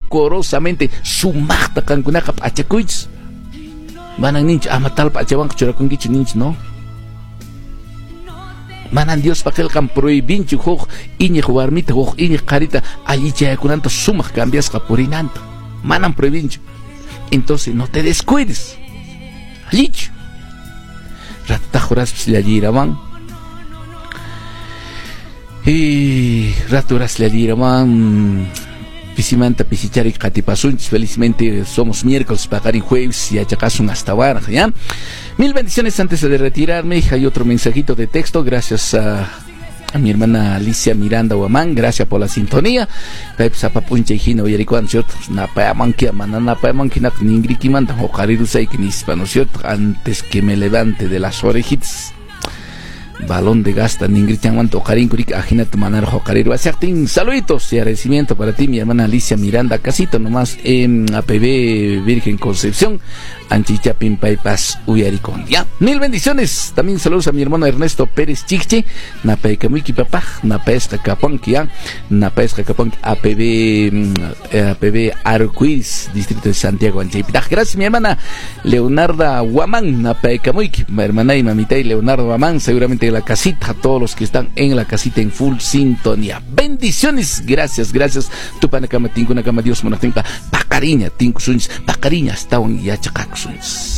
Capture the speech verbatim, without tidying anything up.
decorosamente sumaqta kankunaqa p'achakuychis manan ninchu ama tal p'achawanqa churakunkichu ninchu no manan Dios paqilqan prohibinchu huk iñiq warmita huk iñiq qarita allichayakunanta sumaq cambiasqa purinanta manan prohibinchu entonces no te descuides allichu ratata juraspis llalliraman y raturas llalliraman pisimanta pisichari qatipasunchis felizmente somos miércoles paqarin jueves y achaqasun hasta ahora ya mil bendiciones antes de retirarme. Hay otro mensajito de texto gracias a a mi hermana Alicia Miranda Huamán, gracias por la sintonía. Pepsa papuncha hijina oyaricuan, ¿cierto? Napa manquia, manana pa manquina, ningriki manda, o carirusay que nispa, ¿no es cierto? Antes que me levante de las orejitas. Balón de gasta, ningrichan manto, carín curik, ajina tu manar, o cariru. Saluditos y agradecimiento para ti, mi hermana Alicia Miranda, casito nomás en A P B Virgen Concepción, Anchicha Pimpaipas Uyaricón. Ya, mil bendiciones. También saludos a mi hermano Ernesto Pérez Chiche, Napaecamuiki Papá, Napaesca Caponqui, Napaesca Caponqui, A P B, A P B Arcoiris, Distrito de Santiago, Anchipita. Gracias, mi hermana Leonarda Huamán, Napaecamuiki, mi hermana y mamita y Leonardo Huamán, seguramente la casita, a todos los que están en la casita en full sintonía. Bendiciones, gracias, gracias. Tupanacama, Tincunacama, Dios Monatimpa, Pacariña, Tincusuns, Pacariña, Estaban y Achacacusuns.